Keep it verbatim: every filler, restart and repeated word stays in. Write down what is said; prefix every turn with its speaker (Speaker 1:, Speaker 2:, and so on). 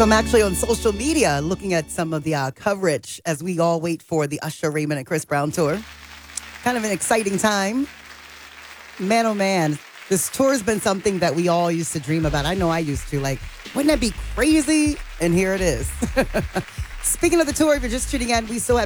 Speaker 1: So I'm actually on social media looking at some of the uh, coverage as we all wait for the Usher, Raymond, and Chris Brown tour. Kind of an exciting time. Man, oh man, this tour has been something that we all used to dream about. I know I used to. Like, wouldn't that be crazy? And here it is. Speaking of the tour, if you're just tuning in, we still have